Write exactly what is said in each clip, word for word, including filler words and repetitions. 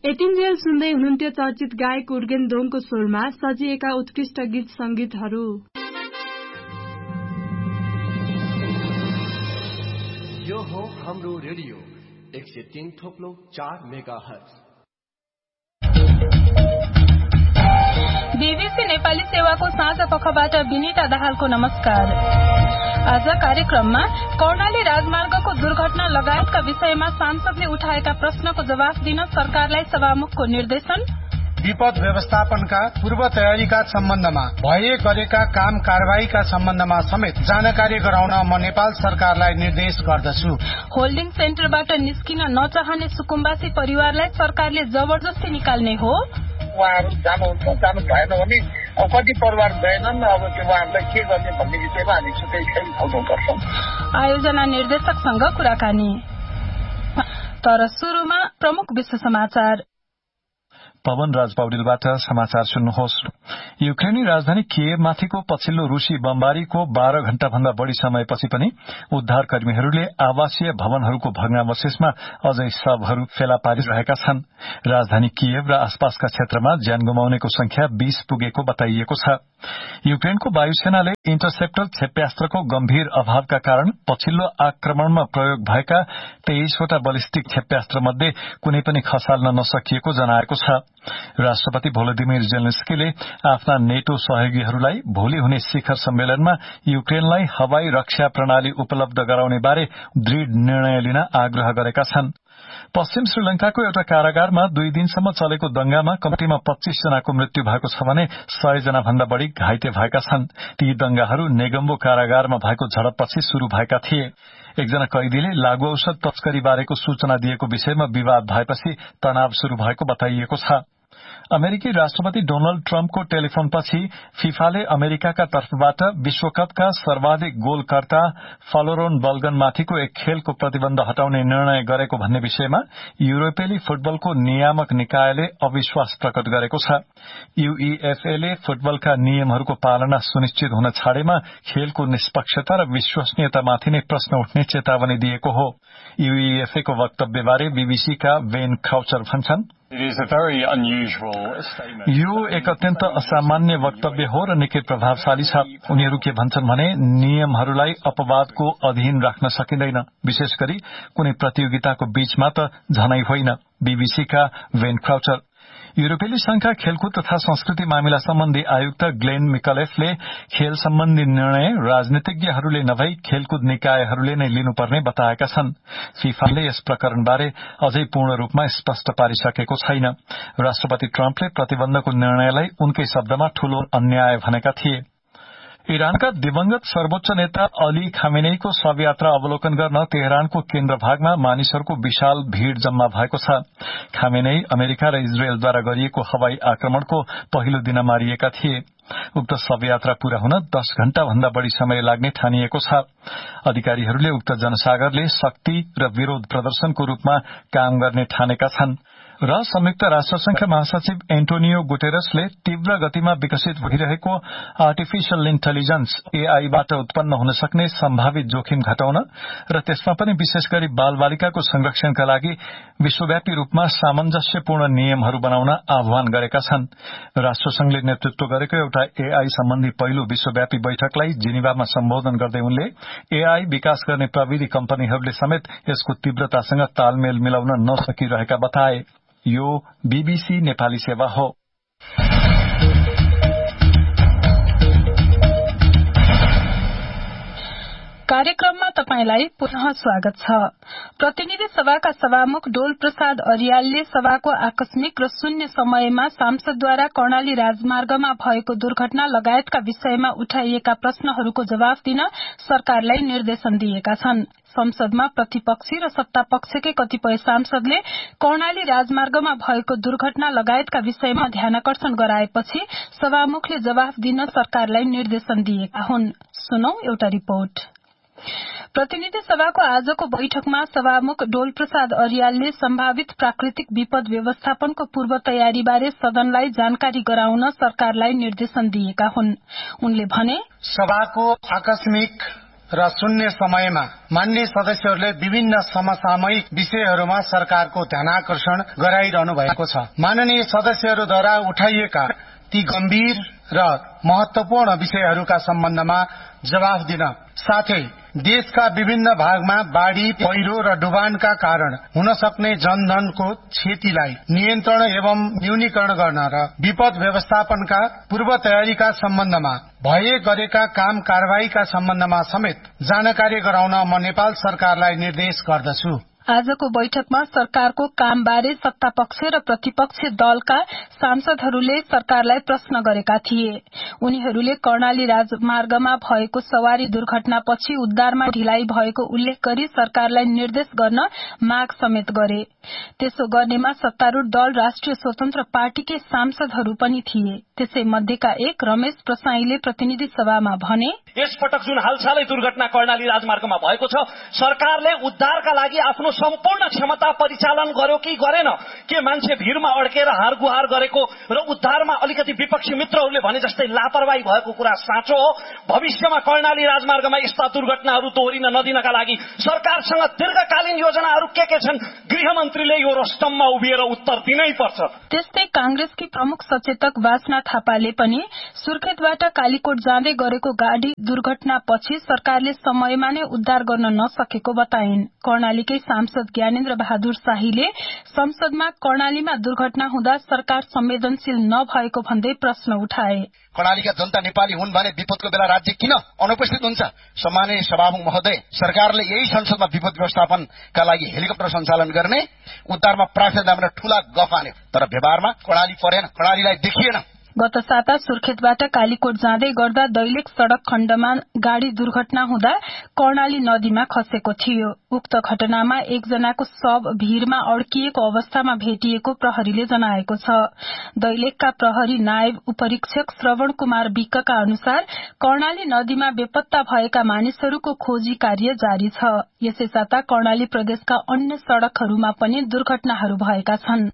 यतिन्जेल सुन्दै हुनुहुन्थ्यो चर्चित गायक उर्गेन दोङको स्वरमा सजिएका उत्कृष्ट गीत संगीतहरू। यो हो हाम्रो रेडियो एक सय तीन थोप्लो चार मेगा हर्ज। बीबीसी नेपाली सेवाको साँझ पखबाट विनिता दाहालको नमस्कार। आज कार्यक्रममा कर्णाली राजमार्गको दुर्घटना लगायतका विषयमा सांसदले उठाएका प्रश्नको जवाफ दिन सरकारलाई सभामुखको निर्देशन, विपद व्यवस्थापनका पूर्व तयारीका सम्बन्धमा भए गरेका काम कारवाहीका सम्बन्धमा समेत जानकारी गराउन म नेपाल सरकारलाई निर्देश गर्दछु। होल्डिङ सेन्टरबाट निस्किन नचाहने सुकुम्बासी परिवारलाई सरकारले जबरजस्ती निकाल्ने हो। उहाँहरू जानुहुन्छ जानु भएन भने अब कति परिवार गएनन्, अब त्यो उहाँहरूलाई के गर्ने भन्ने विषयमा हामी छुट्टै छलफल गर्छौं। आयोजना निर्देशकसँग कुराकानी। तर सुरुमा प्रमुख विश्व समाचार। पवन राज पौडेलबाट समाचार सुन्नुहोस्। युक्रेनी राजधानी किएभमाथिको पछिल्लो रूसी बमबारीको बाह्र घण्टा भन्दा बढ़ी समयपछि पनि उद्धारकर्मीहरूले आवासीय भवनहरूको भग्नावशेषमा अझै शवहरू फेला पारिरहेका छन्। राजधानी किएभ र आसपासका क्षेत्रमा ज्यान गुमाउनेको संख्या बीस पुगेको बताइएको छ। युक्रेनको वायुसेनाले इन्टरसेप्टर क्षेप्यास्त्रको गम्भीर अभावका कारण पछिल्लो आक्रमणमा प्रयोग भएका तेइसवटा बलिस्टिक क्षेप्यास्त्र मध्ये कुनै पनि खसाल्न नसकिएको जनाएको छ। राष्ट्रपति भोलोदिमिर जेलेन्स्कीले आफ्ना नेटो सहयोगीहरूलाई भोलि हुने शिखर सम्मेलनमा युक्रेनलाई हवाई रक्षा प्रणाली उपलब्ध गराउने बारे दृढ़ निर्णय लिन आग्रह गरेका छन्। पश्चिम श्रीलंकाको एउटा कारागारमा दुई दिनसम्म चलेको दंगामा कम्तीमा पच्चीस जनाको मृत्यु भएको छ भने सय जना भन्दा बढ़ी घाइते भएका छन्। ती दंगाहरू नेगम्बो कारागारमा भएको झडपपछि शुरू भएका थिए। एकजना कैदीले लागू औषध तस्करी बारेको सूचना दिएको विषयमा विवाद भएपछि तनाव शुरू भएको बताइएको छ। अमेरिकी राष्ट्रपति डोनाल्ड ट्रम्पको टेलिफोनपछि फिफाले अमेरिकाका तर्फबाट विश्वकपका सर्वाधिक गोलकर्ता फलोरोन बल्गनमाथिको एक खेलको प्रतिबन्ध हटाउने निर्णय गरेको भन्ने विषयमा युरोपेली फुटबलको नियामक निकायले अविश्वास प्रकट गरेको छ। यूईएफएले फुटबलका नियमहरूको पालना सुनिश्चित हुन छाडेमा खेलको निष्पक्षता र विश्वसनीयतामाथि नै प्रश्न उठ्ने चेतावनी दिएको हो। यूईएफएको वक्तव्यबारे बीबीसीका वेन क्राउचर भन्छन्, यो एक अत्यन्त असामान्य वक्तव्य हो र निकै प्रभावशाली छ। उनीहरू के भन्छन् भने नियमहरूलाई अपवादको अधीन राख्न सकिँदैन, विशेष गरी कुनै प्रतियोगिताको बीचमा त झनै होइन। बीबीसीका वेन क्राउचर। युरोपेली संघका खेलकुद तथा संस्कृति मामिला सम्बन्धी आयुक्त ग्लेन मिकलेफले खेल सम्बन्धी निर्णय राजनीतिज्ञहरूले नभई खेलकुद निकायहरूले नै लिनुपर्ने बताएका छन्। फिफाले यस प्रकरणबारे अझै पूर्ण रूपमा स्पष्ट पारिसकेको छैन। राष्ट्रपति ट्रम्पले प्रतिबन्धको निर्णयलाई उनकै शब्दमा ठूलो अन्याय भनेका थिए। इरानका दिवंगत सर्वोच्च नेता अली खामेनेईको शवयात्रा अवलोकन गर्न तेहरानको केन्द्र भागमा मानिसहरूको विशाल भीड़ जम्मा भएको छ। खामेनेई अमेरिका र इजरायलद्वारा गरिएको हवाई आक्रमणको पहिलो दिन मारिएका थिए। उक्त शवयात्रा पूरा हुन दस घण्टा भन्दा बढ़ी समय लाग्ने ठानिएको छ। अधिकारीहरूले उक्त जनसागरले शक्ति र विरोध प्रदर्शनको रूपमा काम गर्ने ठानेका छन्। र संयुक्त राष्ट्रसंघका महासचिव एन्टोनियो गुटेरसले तीव्र गतिमा विकसित भइरहेको आर्टिफिशियल इन्टेलिजेन्स एआईबाट उत्पन्न हुन सक्ने सम्भावित जोखिम घटाउन र त्यसमा पनि विशेष गरी बाल बालिकाको संरक्षणका लागि विश्वव्यापी रूपमा सामञ्जस्यपूर्ण नियमहरू बनाउन आह्वान गरेका छन्। राष्ट्रसंघले नेतृत्व गरेको एउटा एआई सम्बन्धी पहिलो विश्वव्यापी बैठकलाई जिनिभामा सम्बोधन गर्दै उनले एआई विकास गर्ने प्रविधि कम्पनीहरूले समेत यसको तीव्रतासँग तालमेल मिलाउन नसकिरहेका बताए। यो बीबीसी नेपाली सेवा हो। कार्यक्रममा तपाईंलाई पुनः स्वागत छ। प्रतिनिधि सभाका सभामुख डोल प्रसाद अरियालले सभाको आकस्मिक र शून्य समयमा सांसदद्वारा कर्णाली राजमार्गमा भएको दुर्घटना लगायतका विषयमा उठाइएका प्रश्नहरूको जवाफ दिन सरकारलाई निर्देशन दिएका छन्। संसदमा प्रतिपक्षी र सत्तापक्षकै कतिपय सांसदले कर्णाली राजमार्गमा भएको दुर्घटना लगायतका विषयमा ध्यानाकर्षण गराएपछि सभामुखले जवाफ दिन सरकारलाई निर्देशन दिएका हुन्। सुनौ एउटा रिपोर्ट। प्रतिनिधि सभाको आजको बैठकमा सभामुख डोल प्रसाद अरियालले सम्भावित प्राकृतिक विपद व्यवस्थापनको पूर्व तयारीबारे सदनलाई जानकारी गराउन सरकारलाई निर्देशन दिएका हुन्। उनले भने, सभाको आकस्मिक र शून्य समयमा मान्य सदस्यहरूले विभिन्न समसामयिक विषयहरूमा सरकारको ध्यानाकर्षण गराइरहनु भएको छ। माननीय सदस्यहरूद्वारा उठाइएका ती गम्भीर र महत्वपूर्ण विषयहरूका सम्बन्धमा जवाफ दिन साथै देशका विभिन्न भागमा बाढ़ी, पहिरो र डुबानका कारण हुन सक्ने जनधनको क्षतिलाई नियन्त्रण एवं न्यूनीकरण गर्न र विपद व्यवस्थापनका पूर्व तयारीका सम्बन्धमा भए गरेका काम कारवाहीका सम्बन्धमा समेत जानकारी गराउन म नेपाल सरकारलाई निर्देश गर्दछु। आजको बैठकमा सरकारको कामबारे सत्तापक्ष र प्रतिपक्ष दलका सांसदहरूले सरकारलाई प्रश्न गरेका थिए। उनीहरूले कर्णाली राजमार्गमा भएको सवारी दुर्घटनापछि उद्धारमा ढिलाइ भएको उल्लेख गरी सरकारलाई निर्देश गर्न माग समेत गरे। त्यसो गर्नेमा सत्तारूढ़ दल राष्ट्रिय स्वतन्त्र पार्टीकै सांसदहरू पनि थिए। त्यसै मध्येका एक रमेश प्रसाईले प्रतिनिधि सभामा भने, यसपटक जुन हालसालै दुर्घटना कर्णाली राजमार्गमा भएको छ, सरकारले उद्धारका लागि आफ्नो सम्पूर्ण क्षमता परिचालन गर्यो कि गरेन? के मान्छे भीरमा अड्केर हारगुहार गरेको र उद्धारमा अलिकति विपक्षी मित्रहरूले भने जस्तै लापरवाही भएको कुरा साँचो हो? भविष्यमा कर्णाली राजमार्गमा यस्ता दुर्घटनाहरू दोहोरिन नदिनका लागि सरकारसँग दीर्घकालीन योजनाहरू के के छन्? गृहमन्त्रीले यो रस्टममा उभिएर उत्तर दिनै पर्छ। त्यस्तै कांग्रेसकी प्रमुख सचेतक वासना थापाले पनि सुर्खेतबाट कालीकोट जाँदै गरेको गाडी दुर्घटनापछि सरकारले समयमा नै उद्धार गर्न नसकेको बताइन्। कर्णालीकै सांसद ज्ञानेन्द्र बहादुर शाहीले संसदमा कर्णालीमा दुर्घटना हुँदा सरकार संवेदनशील नभएको भन्दै प्रश्न उठाए। कर्णालीका जनता नेपाली हुन् भने विपदको बेला राज्य किन अनुपस्थित हुन्छ? सम्माननीय सभामुख महोदय, सरकारले यही संसदमा विपद व्यवस्थापनका लागि हेलिकप्टर सञ्चालन गर्ने, उद्धारमा प्राथमिकता दिन ठूला गफ हान्यो, तर व्यवहारमा कर्णाली परेन, कर्णालीलाई देखिएन। गत साता सुर्खेतबाट कालीकोट जाँदै गर्दा दैलेख सड़क खण्डमा गाड़ी दुर्घटना हुँदा कर्णाली नदीमा खसेको थियो। उक्त घटनामा एकजनाको शव भीरमा अड्किएको अवस्थामा भेटिएको प्रहरीले जनाएको छ। दैलेखका प्रहरी नायब उपरीक्षक श्रवण कुमार विकका अनुसार कर्णाली नदीमा बेपत्ता भएका मानिसहरूको खोजी कार्य जारी छ। यसै साता कर्णाली प्रदेशका अन्य सड़कहरूमा पनि दुर्घटनाहरू भएका छन्।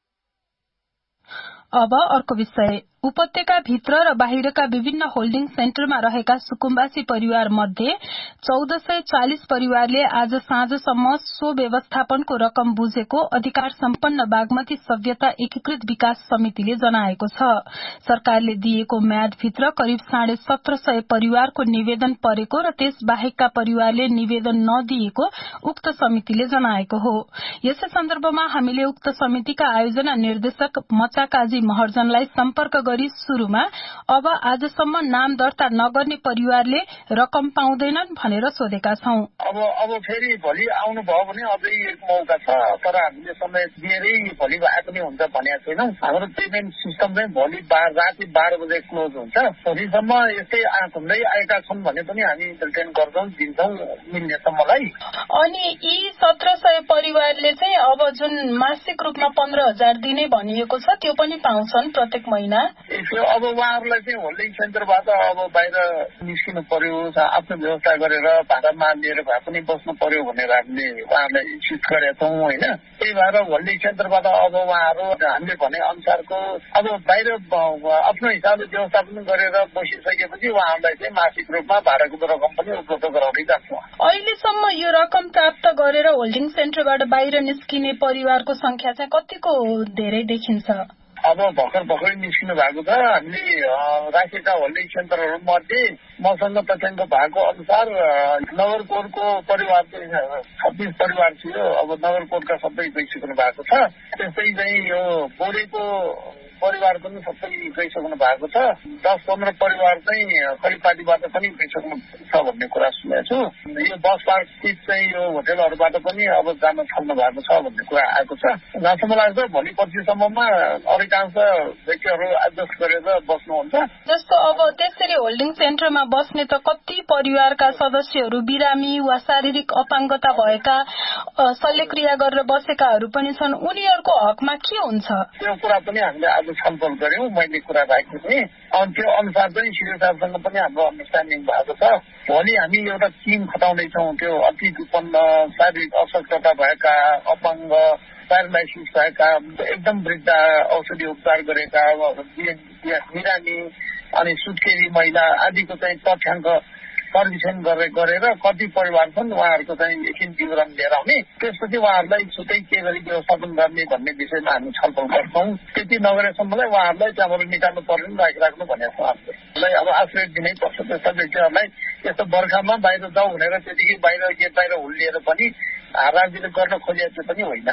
अब अर्को विषय, उपत्यका भित्र र बाहिरका विभिन्न होल्डिङ सेन्टरमा रहेका सुकुम्बासी परिवार मध्ये चौध सय चालिस परिवारले आज साँझसम्म सो व्यवस्थापनको रकम बुझेको अधिकार सम्पन्न बागमती सभ्यता एकीकृत विकास समितिले जनाएको छ। सरकारले दिएको म्यादभित्र करिब साढे सत्र सय परिवारको निवेदन परेको र त्यस बाहेकका परिवारले निवेदन नदिएको उक्त समितिले जनाएको हो। यसै सन्दर्भमा हामीले उक्त समितिका आयोजना निर्देशक मचाकाजी महर्जनलाई सम्पर्क गरी शुरूमा अब आजसम्म नाम दर्ता नगर्ने परिवारले रकम पाउँदैनन् भनेर सोधेका छौं। अब अब फेरि भोलि आउनु भयो भने अझै एक मौका छ, तर हामीले समय दिएरै भोलि आए पनि हुन्छ भनेको छैनौं। हाम्रो पेमेन्ट सिस्टम चाहिँ भोलि राति बाह्र बजे क्लोज हुन्छ। भोलिसम्म यस्तै घुम्दै आएका छन् भने पनि हामी रिटर्न गर्छौं, दिन्छौं मिल्नेसम्मलाई। अनि यी सत्र सय परिवारले चाहिँ अब जुन मासिक रूपमा पन्ध्र हजार दिने भनिएको छ त्यो पनि पाउँछन् प्रत्येक महिना। अब उहाँहरूलाई चाहिँ होल्डिङ सेन्टरबाट अब बाहिर निस्किनु पर्यो, आफ्नो व्यवस्था गरेर भाडामा लिएर भए पनि बस्नु पर्यो भनेर हामीले उहाँहरूलाई इन्सिस्ट गरेका छौँ होइन। त्यही भएर होल्डिङ सेन्टरबाट अब उहाँहरू हामीले भने अनुसारको अब बाहिर आफ्नो हिसाबले व्यवस्थापन गरेर बसिसकेपछि उहाँहरूलाई चाहिँ मासिक रूपमा भाडाको रकम पनि उपलब्ध गराउँदै जान्छौँ। अहिलेसम्म यो रकम प्राप्त गरेर होल्डिङ सेन्टरबाट बाहिर निस्किने परिवारको संख्या चाहिँ कतिको धेरै देखिन्छ? अब भर्खर भर्खरै निस्किनु भएको छ। हामीले राखेका होल्डिङ सेन्टरहरू मध्ये मसँग तथ्याङ्क भएको अनुसार नगरकोटको परिवार चाहिँ छब्बीस परिवार थियो। अब नगरकोटका सबै गइसक्नु भएको छ। त्यस्तै चाहिँ यो बोडेको परिवार पनि सबै गइसक्नु भएको छ। दस पन्ध्र परिवार चाहिँ खरिपाटीबाट पनि गइसक्नु छ भन्ने कुरा सुनेको छु। यो बस पार्क स्थित चाहिँ यो होटेलहरूबाट पनि अब जान थाल्नु भएको छ भन्ने कुरा आएको छ। जहाँसम्म लाग्छ भोलि पर्सिसम्ममा अधिकांश व्यक्तिहरू एडजस्ट गरेर बस्नुहुन्छ। जस्तो अब त्यसरी होल्डिङ सेन्टरमा बस्ने त कति परिवारका सदस्यहरू बिरामी वा शारीरिक अपाङ्गता भएका शल्यक्रिया गरेर बसेकाहरू पनि छन्। उनीहरूको हकमा के हुन्छ? त्यो कुरा पनि हामीले आज छलफल गर्यौं। मैले कुरा राखेको थिएँ। अनि त्यो अनुसार चाहिँ सिडिओ साहबसँग पनि हाम्रो अन्डरस्ट्यान्डिङ भएको छ। भोलि हामी एउटा टिम खटाउँदैछौँ। त्यो अति विपन्न शारीरिक अशक्तता भएका, अपाङ्ग, प्यारालाइसिस भएका, एकदम वृद्ध, औषधि उपचार गरेका, बिरामी अनि सुत्केरी महिला आदिको चाहिँ तथ्याङ्क सर्भिसन गरेर कति परिवार छन् उहाँहरूको चाहिँ एकछिन विवरण लिएर आउने, त्यसपछि उहाँहरूलाई छुट्टै के गरी व्यवस्थापन गर्ने भन्ने विषयमा हामी छलफल गर्छौँ। त्यति नगरेसम्मलाई उहाँहरूलाई त्यहाँबाट निकाल्नु पर्ने राखिराख्नु भनेको छ। हामीलाई अब आश्रय दिनै पर्छ त्यस्ता व्यक्तिहरूलाई। यस्तो बर्खामा बाहिर जाऊ भनेर त्यतिकै बाहिर गेट बाहिर हुल्लिएर पनि राज्यले गर्न खोजेको पनि होइन।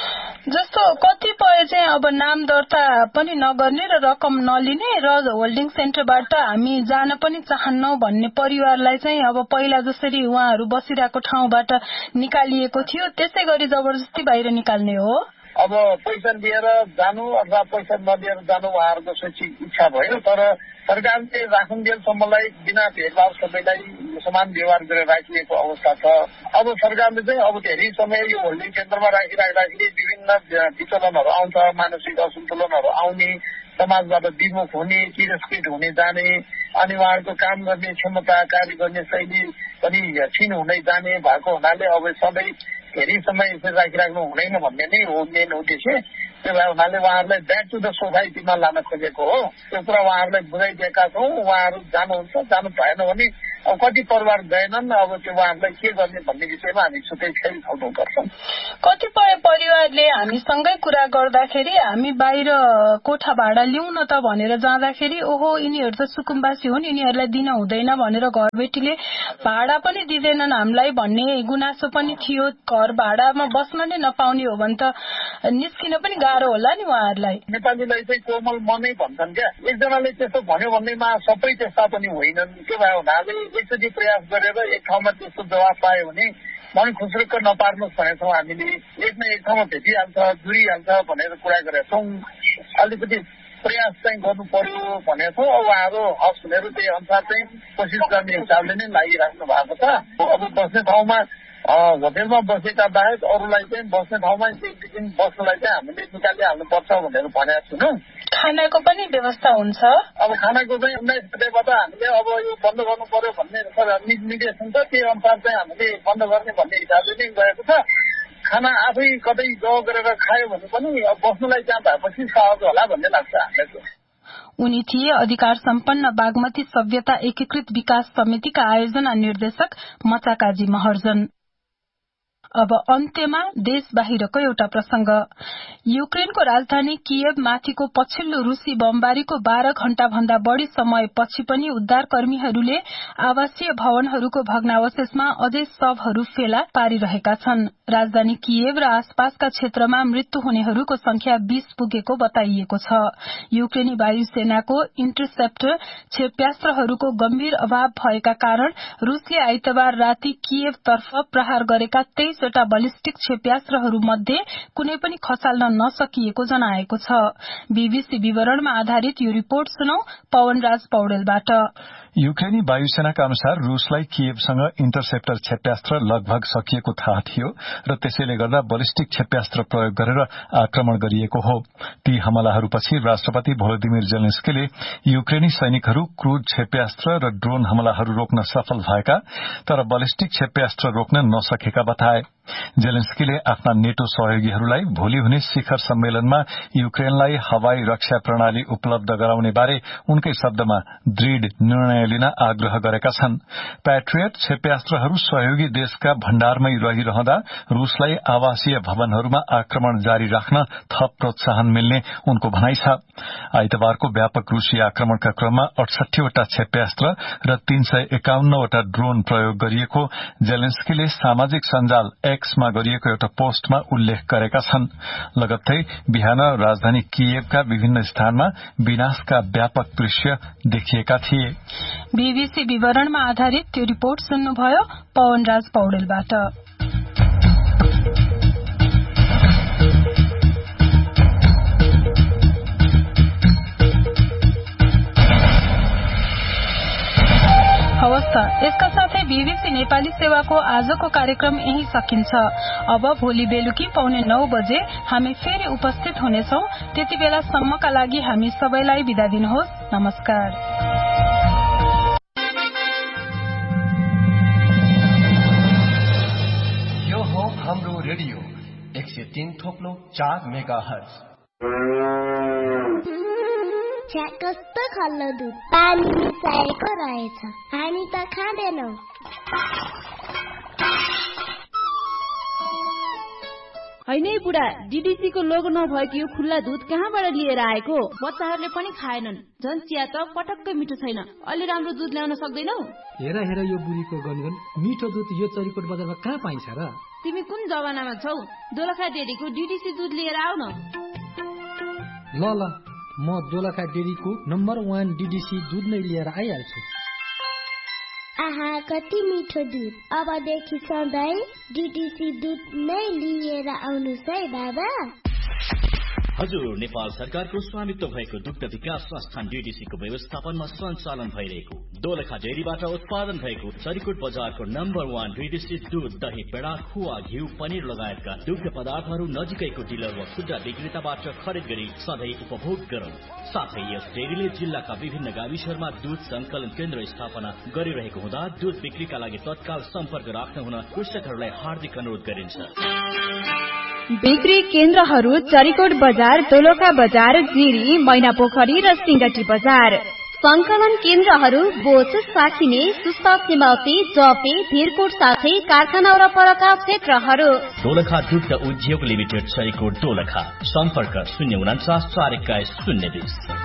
जस्तो कतिपय चाहिँ अब नाम दर्ता पनि नगर्ने र रकम नलिने र होल्डिङ सेन्टरबाट हामी जान पनि चाहन्नौ भन्ने परिवारलाई चाहिँ अब पहिला जसरी उहाँहरू बसिरहेको ठाउँबाट निकालिएको थियो त्यसै गरी जबरजस्ती बाहिर निकाल्ने हो। अब पैसा लिएर जानु अथवा पैसा नलिएर जानु उहाँहरूको शैक्षिक इच्छा भयो, तर सरकारले राखुन्जेलसम्मलाई बिना भेदभाव सबैलाई समान व्यवहार गरेर राखिएको अवस्था छ। अब सरकारले चाहिँ अब धेरै समय यो होल्डिङ केन्द्रमा राखिराख्दाखेरि विभिन्न विचलनहरू आउँछ, मानसिक असन्तुलनहरू आउने, समाजबाट विमुख हुने, तिरस्कृत हुने जाने, अनि उहाँहरूको काम गर्ने क्षमता, कार्य गर्ने शैली पनि क्षीण हुँदै जाने भएको हुनाले अब सधैँ धेरै समय यसरी राखिराख्नु हुँदैन भन्ने नै हो मेन उद्देश्य। त्यो भए हुनाले उहाँहरूलाई ब्याक टु द सोसाइटीमा लान खोजेको हो। त्यो कुरा उहाँहरूलाई बुझाइदिएका छौँ। उहाँहरू जानुहुन्छ, जानु भएन भने अब कति परिवार गएनन्, अब त्यो उहाँहरूलाई के गर्ने भन्ने विषयमा हामी छुट्टै फेरि छलफल गर्छौँ। कतिपय परिवारले हामीसँगै कुरा गर्दाखेरि हामी बाहिर कोठा भाडा लिउँ न त भनेर जाँदाखेरि ओहो यिनीहरू त सुकुम्बासी हुन्, यिनीहरूलाई दिन हुँदैन भनेर घरबेटीले भाडा पनि दिँदैनन् हामीलाई भन्ने गुनासो पनि थियो। घर भाडामा बस्न नै नपाउने हो भने त निस्किन पनि गाह्रो होला नि उहाँहरूलाई। नेपालीलाई चाहिँ कोमल मनै भन्छन् क्या। एकजनाले त्यस्तो भन्यो भन्दैमा सबै त्यस्ता पनि होइनन्। त्यो भए हुनाले एकचोटि प्रयास गरेर एक ठाउँमा त्यस्तो जवाब पायो भने मन खुसरुक्क नपार्नुहोस् भनेको छौँ। हामीले एक न एक ठाउँमा भेटिहाल्छ, जुरिहाल्छ भनेर कुरा गरेका छौँ। अलिकति प्रयास चाहिँ गर्नु पर्यो भनेको छौँ। अब उहाँहरू हस् भनेर त्यही अनुसार चाहिँ कोसिस गर्ने हिसाबले नै लागिराख्नु भएको छ। अब बस्ने ठाउँमा होटेलमा बसेका बाहेक अरूलाई चाहिँ बस्ने ठाउँमा एक दिन बस्नलाई चाहिँ हामीले निकालिहाल्नुपर्छ भनेर भनेको छौँ। खानाको पनि व्यवस्था हुन्छ। अब खानाको चाहिँ उन्नाइस गतेबाट हामीले अब यो बन्द गर्नु पर्यो भन्ने निर्देशन छ। त्यही अनुसार चाहिँ हामीले बन्द गर्ने भन्ने हिसाबले नै गएको छ। खाना आफै कतै ज गरेर खायो भने पनि बस्नुलाई त्यहाँ भएपछि सहज होला भन्ने लाग्छ हामीलाई। उनी थिए अधिकार सम्पन्न बागमती सभ्यता एकीकृत विकास समितिका आयोजना निर्देशक मचाकाजी महर्जन। अब अन्त्यमा देश बाहिरको एउटा प्रसंग। युक्रेनको राजधानी कियव माथिको पछिल्लो रूसी बमबारीको बाह्र घण्टा भन्दा बढ़ी समय पछि पनि उद्धारकर्मीहरूले आवासीय भवनहरूको भग्नावशेषमा अझै शवहरू फेला पारिरहेका छन्। राजधानी कियव र आसपासका क्षेत्रमा मृत्यु हुनेहरूको संख्या बीस पुगेको बताइएको छ। युक्रेनी वायुसेनाको इन्टरसेप्टर क्षेप्यास्त्रहरूको गम्भीर अभाव भएका कारण रूसले आइतबार राति कियवतर्फ प्रहार गरेका तेइसवटा बलिस्टिक क्षेप्यास्त्रहरू मध्ये कुनै पनि खसाल्न नसकिएको जनाएको छ। बीबीसी विवरणमा आधारित यो रिपोर्ट सुनौ पवनराज पौडेलबाट। युक्रेनी वायुसेनाका अनुसार रूसलाई कियवसँग इन्टरसेप्टर क्षेप्यास्त्र लगभग सकिएको थाहा थियो र त्यसैले गर्दा बलिस्टिक क्षेप्यास्त्र प्रयोग गरेर आक्रमण गरिएको हो। ती हमलाहरूपछि राष्ट्रपति भोलोदिमिर जेलेन्स्कीले युक्रेनी सैनिकहरू क्रूज क्षेप्यास्त्र र ड्रोन हमलाहरू रोक्न सफल भएका तर बलिस्टिक क्षेप्यास्त्र रोक्न नसकेका बताए। जेलेन्स्कीले आफ्ना नेटो सहयोगीहरूलाई भोलि हुने शिखर सम्मेलनमा युक्रेनलाई हवाई रक्षा प्रणाली उपलब्ध गराउने बारे उनकै शब्दमा दृढ़ निर्णय लिन आग्रह गरेका छन्। प्याट्रियट क्षेप्यास्त्रहरू सहयोगी देशका भण्डारमै रहिरहँदा रूसलाई आवासीय भवनहरूमा आक्रमण जारी राख्न थप प्रोत्साहन मिल्ने उनको भनाइ छ। आइतबारको व्यापक रूसी आक्रमणका क्रममा अठसट्ठीवटा क्षेप्यास्त्र र तीन सय एकाउन्नवटा ड्रोन प्रयोग गरिएको जेलेन्स्कीले सामाजिक सञ्जाल एक्समा गरिएको एउटा पोस्टमा उल्लेख गरेका छन्। लगत्तै बिहान राजधानी कियवका विभिन्न स्थानमा विनाशका व्यापक दृश्य देखिएका थिए। बीबीसी विवरणमा आधारित त्यो रिपोर्ट सुन्नुभयो पवनराज पौडेलबाट। हवस् त, यसका साथै बीबीसी नेपाली सेवाको आजको कार्यक्रम यही सकिन्छ। अब भोलि बेलुकी पौने नौ बजे हामी फेरि उपस्थित हुनेछौं। त्यति बेलासम्मका लागि हामी सबैलाई बिदा दिनुहोस्। नमस्कार। यो हो हाम्रो रेडियो एक सय तीन थोप्लो चार मेगा हर्ज। छ्या कस्तो खल्लो दुध, पानी मिसाएको रहेछ। हामी त खाँदैनौ। हैनै बुढा, डीडीसी को लोगो नभएको यो खुल्ला दुध कहाँबाट लिएर आएको? बच्चाहरूले पनि खाएनन्। झन् चिया त पटक्कै मिठो छैन। अलि राम्रो दुध ल्याउन सक्दैनौ? हेर हेर यो बुढीको गनगन, मिठो दुध यो चरीकोट बजारमा कहाँ पाइन्छ र? तिमी कुन जमानामा छौ? दोलखा डेरीको डीडीसी दुध लिएर आऊ न। ल ल, म दोलखा डेरीको नम्बर वान डीडीसी दुध नै लिएर आइहाल्छु। आहा, कति मिठो दुध। अबदेखि सधैँ डीडीसी दुध नै लिएर आउनुहोस् है बाबा। हजुर, नेपाल सरकारको स्वामित्व भएको दुग्ध विकास संस्थान डीडीसी को व्यवस्थापनमा सञ्चालन भइरहेको दोलखा डेरीबाट उत्पादन भएको चरीकोट बजारको नम्बर वान डीडीसी दूध, दही, पेडा, खुवा, घिउ, पनिर लगायतका दुग्ध पदार्थहरू नजिकैको डिलर वा खुद्रा विक्रेताबाट खरिद गरी सधैँ उपभोग गरौं। साथै यस डेरीले जिल्लाका विभिन्न गाविसहरूमा दूध संकलन केन्द्र स्थापना गरिरहेको हुँदा दूध बिक्रीका लागि तत्काल सम्पर्क राख्न हुन कृषकहरूलाई हार्दिक अनुरोध गरिन्छ। बिक्री केन्द्रहरू चरीकोट बजार, दोलखा बजार, जिरी, मैना पोखरी र सिंगटी बजार। संकलन केन्द्रहरू बोच, साखिने, सुस्ता, सिमाउती, जपे, धिरकोट साथै कारखाना वरपरका क्षेत्रहरू। दोलखा दुग्ध उद्योग लिमिटेड, चरीकोट, दोलखा। सम्पर्क शून्य उनाचास चार एक्काइस शून्य बीस।